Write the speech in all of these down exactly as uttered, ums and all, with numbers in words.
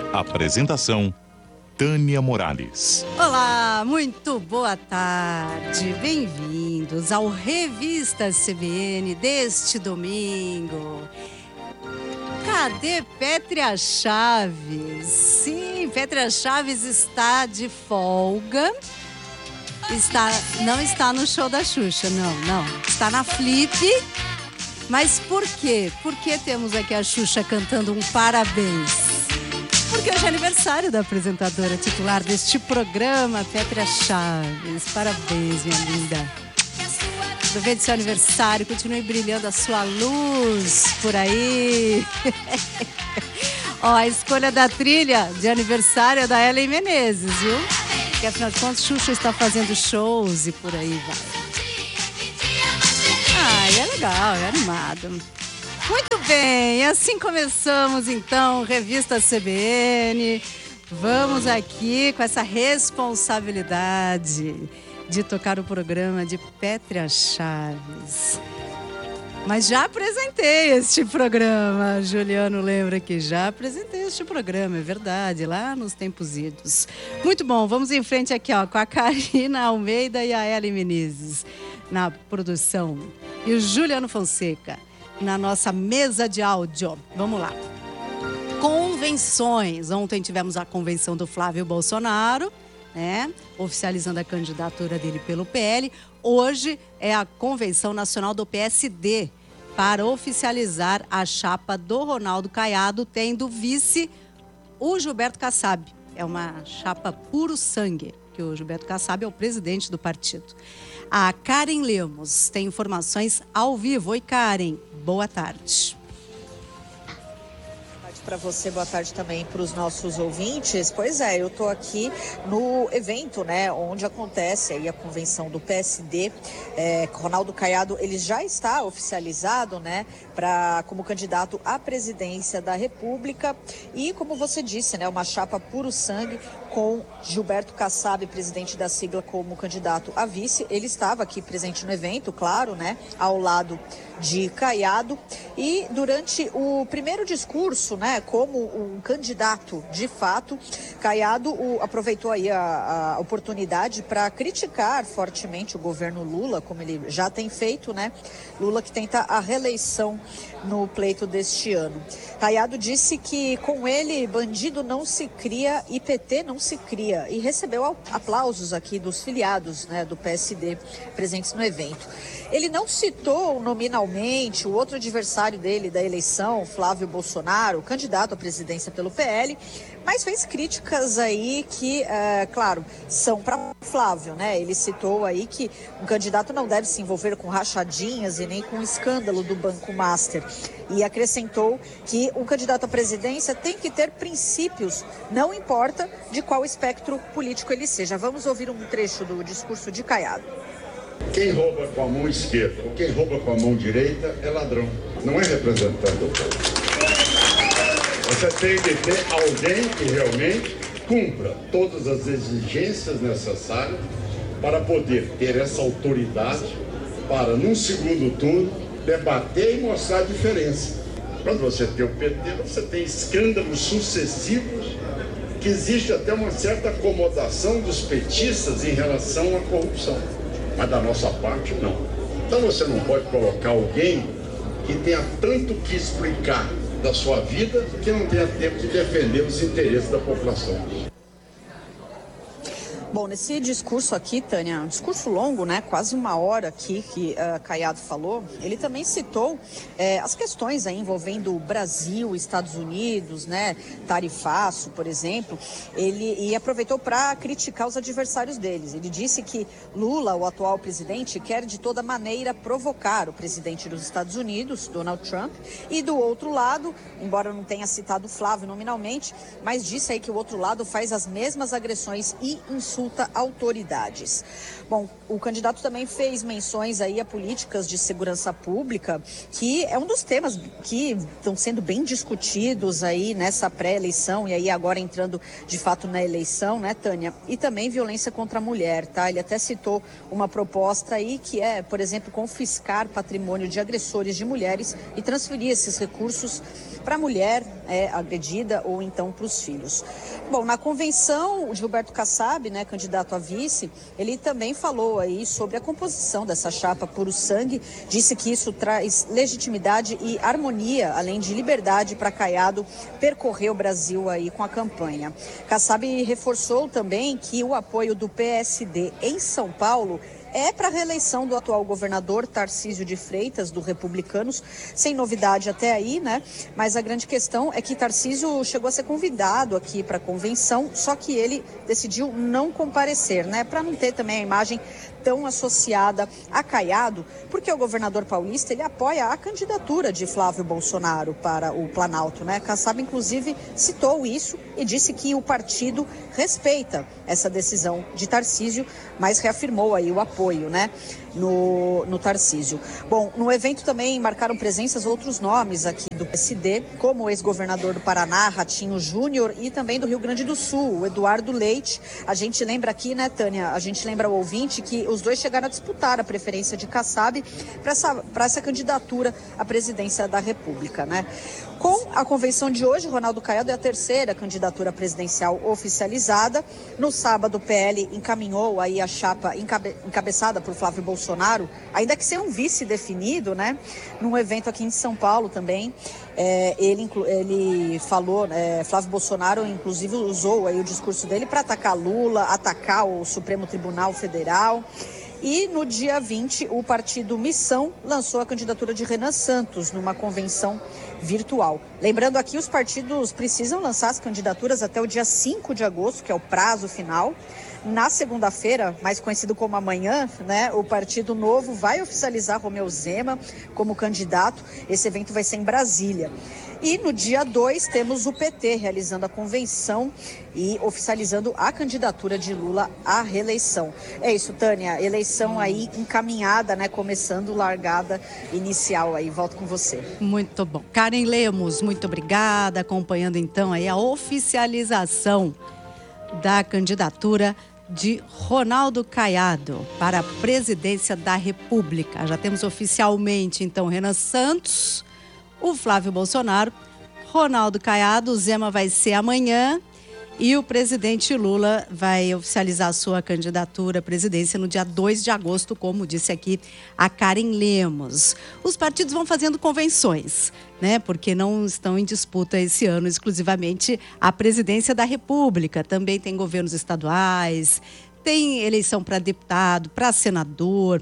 Apresentação: Tânia Morales. Olá, muito boa tarde. Bem-vindos ao Revista C B N deste domingo. Cadê Pétria Chaves? Sim, Pétria Chaves está de folga. Está, não está no show da Xuxa, não, não. Está na Flip. Mas por quê? Por que temos aqui a Xuxa cantando um parabéns? Porque hoje é aniversário da apresentadora titular deste programa, Pétria Chaves. Parabéns, minha linda. Aproveite seu aniversário, continue brilhando a sua luz por aí. Ó, a escolha da trilha de aniversário é da Ellen Menezes, viu? Porque afinal de contas, Xuxa está fazendo shows e por aí vai. Ah, é legal, é animado. Muito bem, assim começamos então, Revista C B N. Vamos aqui com essa responsabilidade de tocar o programa de Pétria Chaves. Mas já apresentei este programa, Juliano lembra que já apresentei este programa, é verdade, lá nos tempos idos. Muito bom, vamos em frente aqui ó, com a Karina Almeida e a Ellen Menezes na produção. E o Juliano Fonseca na nossa mesa de áudio. Vamos lá. Convenções. Ontem tivemos a convenção do Flávio Bolsonaro, né? Oficializando a candidatura dele pelo P L. Hoje é a convenção nacional do P S D para oficializar a chapa do Ronaldo Caiado, tendo vice o Gilberto Kassab. É uma chapa puro sangue, que o Gilberto Kassab é o presidente do partido. A Karen Lemos tem informações ao vivo. Oi, Karen. Boa tarde. Para você, boa tarde também para os nossos ouvintes. Pois é, eu estou aqui no evento, né, onde acontece aí a convenção do P S D. É, Ronaldo Caiado, ele já está oficializado, né, para como candidato à presidência da República e, como você disse, né, uma chapa puro sangue com Gilberto Kassab, presidente da sigla, como candidato a vice. Ele estava aqui presente no evento, claro, né, ao lado de Caiado. E durante o primeiro discurso, né, como um candidato de fato, Caiado o, aproveitou aí a, a oportunidade para criticar fortemente o governo Lula, como ele já tem feito, né? Lula que tenta a reeleição no pleito deste ano. Caiado disse que com ele bandido não se cria e P T não se cria, e recebeu aplausos aqui dos filiados, né, do P S D presentes no evento. Ele não citou nominalmente o outro adversário dele da eleição, Flávio Bolsonaro, candidato à presidência pelo P L, mas fez críticas aí que, é, claro, são para Flávio, né? Ele citou aí que um candidato não deve se envolver com rachadinhas e nem com o escândalo do Banco Master. E acrescentou que um candidato à presidência tem que ter princípios, não importa de qual espectro político ele seja. Vamos ouvir um trecho do discurso de Caiado. Quem rouba com a mão esquerda ou quem rouba com a mão direita é ladrão, não é representante do povo. Você tem que ter alguém que realmente cumpra todas as exigências necessárias para poder ter essa autoridade para, num segundo turno, debater e mostrar a diferença. Quando você tem o P T, você tem escândalos sucessivos que existe até uma certa acomodação dos petistas em relação à corrupção. Mas da nossa parte, não. Então você não pode colocar alguém que tenha tanto que explicar da sua vida que não tenha tempo de defender os interesses da população. Bom, nesse discurso aqui, Tânia, um discurso longo, né, quase uma hora aqui que uh, Caiado falou, ele também citou eh, as questões aí envolvendo o Brasil, Estados Unidos, né, tarifaço, por exemplo, ele e aproveitou para criticar os adversários deles. Ele disse que Lula, o atual presidente, quer de toda maneira provocar o presidente dos Estados Unidos, Donald Trump, e do outro lado, embora não tenha citado Flávio nominalmente, mas disse aí que o outro lado faz as mesmas agressões e insultos autoridades. Bom, o candidato também fez menções aí a políticas de segurança pública, que é um dos temas que estão sendo bem discutidos aí nessa pré-eleição e aí agora entrando de fato na eleição, né, Tânia? E também violência contra a mulher, tá? Ele até citou uma proposta aí que é, por exemplo, confiscar patrimônio de agressores de mulheres e transferir esses recursos para a mulher é, agredida ou então para os filhos. Bom, na convenção, o Gilberto Kassab, né, candidato a vice, ele também falou aí sobre a composição dessa chapa Puro Sangue, disse que isso traz legitimidade e harmonia, além de liberdade para Caiado percorrer o Brasil aí com a campanha. Kassab reforçou também que o apoio do P S D em São Paulo é para a reeleição do atual governador Tarcísio de Freitas, do Republicanos, sem novidade até aí, né? Mas a grande questão é que Tarcísio chegou a ser convidado aqui para a convenção, só que ele decidiu não comparecer, né? Para não ter também a imagem tão associada a Caiado, porque o governador paulista, ele apoia a candidatura de Flávio Bolsonaro para o Planalto, né? Kassab, inclusive, citou isso e disse que o partido respeita essa decisão de Tarcísio, mas reafirmou aí o apoio, né, no, no Tarcísio. Bom, no evento também marcaram presenças outros nomes aqui do P S D, como o ex-governador do Paraná, Ratinho Júnior, e também do Rio Grande do Sul, o Eduardo Leite. A gente lembra aqui, né, Tânia, a gente lembra ao ouvinte que os dois chegaram a disputar a preferência de Kassab para essa, para essa candidatura à presidência da República, né? Com a convenção de hoje, Ronaldo Caiado é a terceira candidatura presidencial oficializada. No sábado, o P L encaminhou aí a chapa encabe- encabeçada por Flávio Bolsonaro, ainda que sem um vice definido, né? Num evento aqui em São Paulo também, é, ele, inclu- ele falou, é, Flávio Bolsonaro, inclusive, usou aí o discurso dele para atacar Lula, atacar o Supremo Tribunal Federal. E no dia vinte, o partido Missão lançou a candidatura de Renan Santos numa convenção virtual. Lembrando aqui, os partidos precisam lançar as candidaturas até o dia cinco de agosto, que é o prazo final. Na segunda-feira, mais conhecido como amanhã, né, o Partido Novo vai oficializar Romeu Zema como candidato. Esse evento vai ser em Brasília. E no dia dois temos o P T realizando a convenção e oficializando a candidatura de Lula à reeleição. É isso, Tânia, eleição aí encaminhada, né, começando largada inicial aí. Volto com você. Muito bom. Karen Lemos, muito obrigada, acompanhando então aí a oficialização da candidatura de Ronaldo Caiado para a presidência da República. Já temos oficialmente então Renan Santos, o Flávio Bolsonaro, Ronaldo Caiado, o Zema vai ser amanhã e o presidente Lula vai oficializar sua candidatura à presidência no dia dois de agosto, como disse aqui a Karen Lemos. Os partidos vão fazendo convenções, né? Porque não estão em disputa esse ano exclusivamente a presidência da República. Também tem governos estaduais, tem eleição para deputado, para senador.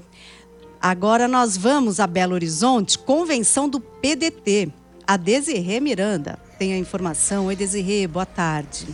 Agora nós vamos a Belo Horizonte, convenção do P D T. A Desirê Miranda tem a informação. Oi, Desirê, boa tarde.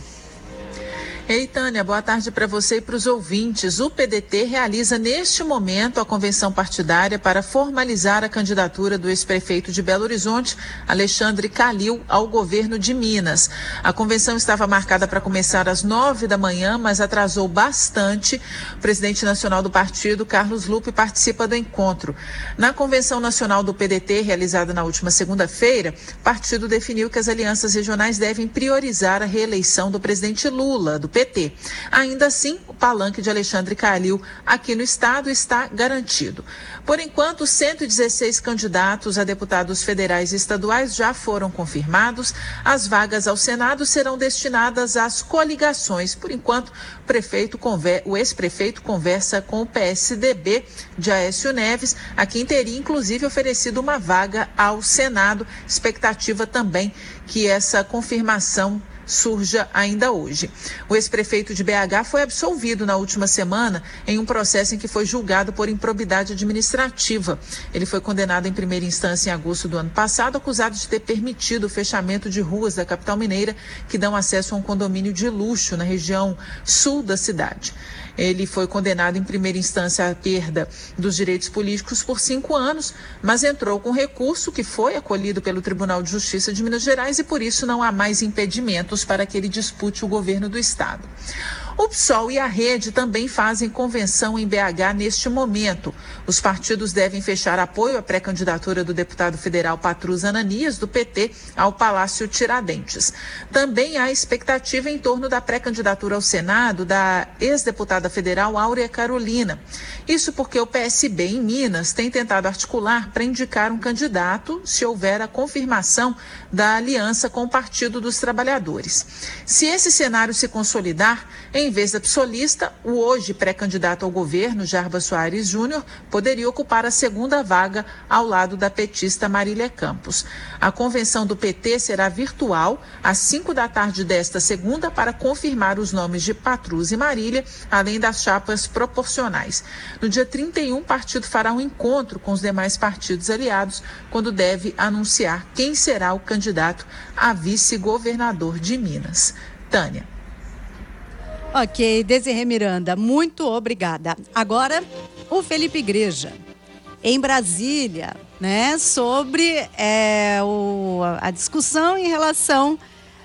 Ei, Tânia, boa tarde para você e para os ouvintes. O P D T realiza neste momento a convenção partidária para formalizar a candidatura do ex-prefeito de Belo Horizonte, Alexandre Calil, ao governo de Minas. A convenção estava marcada para começar às nove da manhã, mas atrasou bastante. O presidente nacional do partido, Carlos Lupe, participa do encontro. Na convenção nacional do P D T, realizada na última segunda-feira, o partido definiu que as alianças regionais devem priorizar a reeleição do presidente Lula, do P T. Ainda assim, o palanque de Alexandre Calil aqui no estado está garantido. Por enquanto, cento e dezesseis candidatos a deputados federais e estaduais já foram confirmados. As vagas ao Senado serão destinadas às coligações. Por enquanto, o, prefeito conver... o ex-prefeito conversa com o P S D B de Aécio Neves, a quem teria inclusive oferecido uma vaga ao Senado. Expectativa também que essa confirmação surja ainda hoje. O ex-prefeito de B H foi absolvido na última semana em um processo em que foi julgado por improbidade administrativa. Ele foi condenado em primeira instância em agosto do ano passado, acusado de ter permitido o fechamento de ruas da capital mineira que dão acesso a um condomínio de luxo na região sul da cidade. Ele foi condenado em primeira instância à perda dos direitos políticos por cinco anos, mas entrou com recurso que foi acolhido pelo Tribunal de Justiça de Minas Gerais e por isso não há mais impedimentos para que ele dispute o governo do estado. O P SOL e a Rede também fazem convenção em B H neste momento. Os partidos devem fechar apoio à pré-candidatura do deputado federal Patrus Ananias, do P T, ao Palácio Tiradentes. Também há expectativa em torno da pré-candidatura ao Senado da ex-deputada federal Áurea Carolina. Isso porque o P S B em Minas tem tentado articular para indicar um candidato se houver a confirmação da aliança com o Partido dos Trabalhadores. Se esse cenário se consolidar, em vez da psolista, o hoje pré-candidato ao governo, Jarbas Soares Júnior, poderia ocupar a segunda vaga ao lado da petista Marília Campos. A convenção do P T será virtual às cinco da tarde desta segunda para confirmar os nomes de Patrus e Marília, além das chapas proporcionais. No dia trinta e um, o partido fará um encontro com os demais partidos aliados, quando deve anunciar quem será o candidato a vice-governador de Minas. Tânia. Ok, Desirê Miranda, muito obrigada. Agora, o Felipe Igreja, em Brasília, né, sobre é, o, a discussão em relação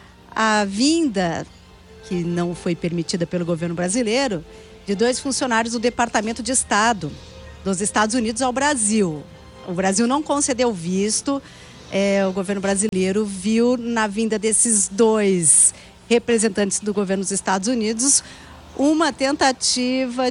à vinda, que não foi permitida pelo governo brasileiro, de dois funcionários do Departamento de Estado dos Estados Unidos ao Brasil. O Brasil não concedeu visto, é, o governo brasileiro viu na vinda desses dois representantes do governo dos Estados Unidos uma tentativa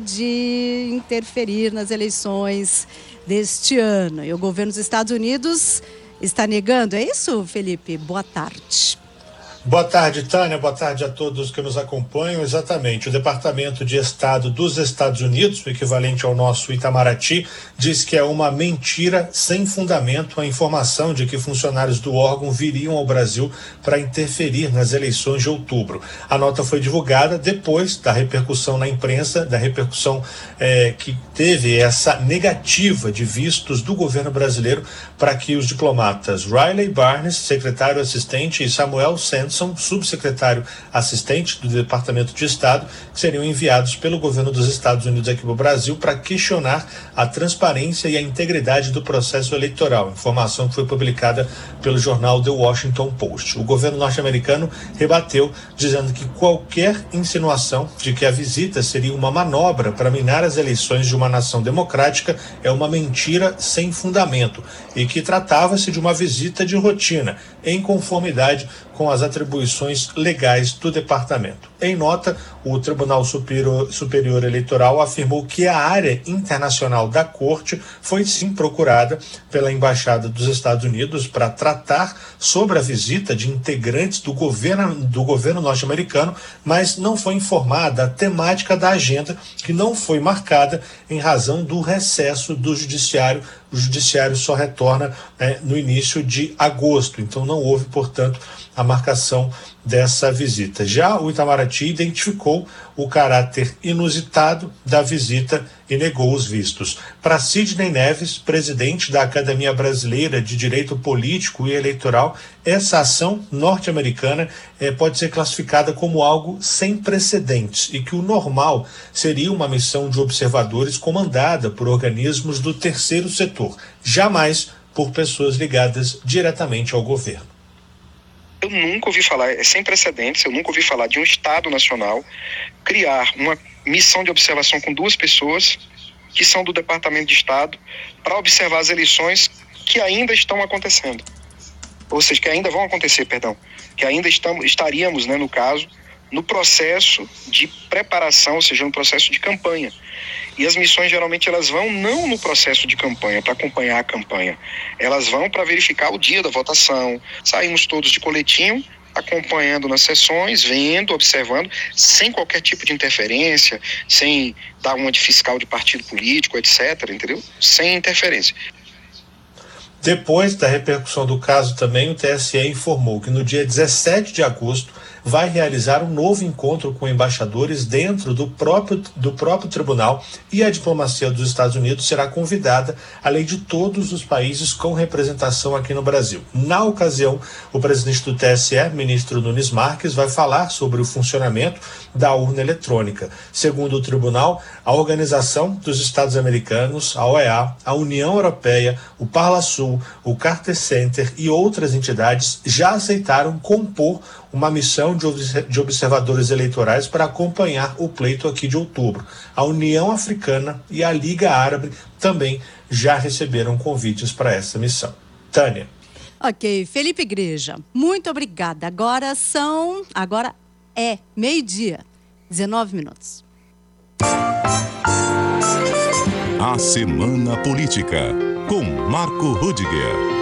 de interferir nas eleições deste ano. E o governo dos Estados Unidos está negando. É isso, Felipe? Boa tarde. Boa tarde, Tânia. Boa tarde a todos que nos acompanham. Exatamente. O Departamento de Estado dos Estados Unidos, o equivalente ao nosso Itamaraty, diz que é uma mentira sem fundamento a informação de que funcionários do órgão viriam ao Brasil para interferir nas eleições de outubro. A nota foi divulgada depois da repercussão na imprensa, da repercussão eh, que teve essa negativa de vistos do governo brasileiro para que os diplomatas Riley Barnes, secretário assistente, e Samuel Sanson, subsecretário assistente do Departamento de Estado, que seriam enviados pelo governo dos Estados Unidos aqui para o Brasil para questionar a transparência e a integridade do processo eleitoral. Informação que foi publicada pelo jornal The Washington Post. O governo norte-americano rebateu, dizendo que qualquer insinuação de que a visita seria uma manobra para minar as eleições de uma nação democrática é uma mentira sem fundamento e que tratava-se de uma visita de rotina, em conformidade com as atribuições legais do departamento. Em nota, o Tribunal Superior, Superior Eleitoral afirmou que a área internacional da Corte foi sim procurada pela Embaixada dos Estados Unidos para tratar sobre a visita de integrantes do governo, do governo norte-americano, mas não foi informada a temática da agenda, que não foi marcada em razão do recesso do judiciário. O judiciário só retorna né, no início de agosto, então não houve, portanto, a marcação dessa visita. Já o Itamaraty identificou o caráter inusitado da visita e negou os vistos. Para Sidney Neves, presidente da Academia Brasileira de Direito Político e Eleitoral, essa ação norte-americana eh, pode ser classificada como algo sem precedentes e que o normal seria uma missão de observadores comandada por organismos do terceiro setor, jamais por pessoas ligadas diretamente ao governo. Eu nunca ouvi falar, é sem precedentes, eu nunca ouvi falar de um Estado Nacional criar uma missão de observação com duas pessoas que são do Departamento de Estado para observar as eleições que ainda estão acontecendo. Ou seja, que ainda vão acontecer, perdão. Que ainda estamos, estaríamos, né, no caso, no processo de preparação, ou seja, no processo de campanha. E as missões, geralmente, elas vão não no processo de campanha, para acompanhar a campanha. Elas vão para verificar o dia da votação. Saímos todos de coletinho, acompanhando nas sessões, vendo, observando, sem qualquer tipo de interferência, sem dar uma de fiscal de partido político, etcétera, entendeu? Sem interferência. Depois da repercussão do caso também, o T S E informou que no dia dezessete de agosto vai realizar um novo encontro com embaixadores dentro do próprio, do próprio tribunal e a diplomacia dos Estados Unidos será convidada, além de todos os países com representação aqui no Brasil. Na ocasião, o presidente do T S E, ministro Nunes Marques, vai falar sobre o funcionamento da urna eletrônica. Segundo o tribunal, a Organização dos Estados Americanos, a O E A, a União Europeia, o Parlasul, o Carter Center e outras entidades já aceitaram compor uma missão milhão de observadores eleitorais para acompanhar o pleito aqui de outubro. A União Africana e a Liga Árabe também já receberam convites para essa missão. Tânia. Ok, Felipe Igreja, muito obrigada. Agora são, agora é meio-dia, dezenove minutos. A Semana Política, com Marco Rudiger.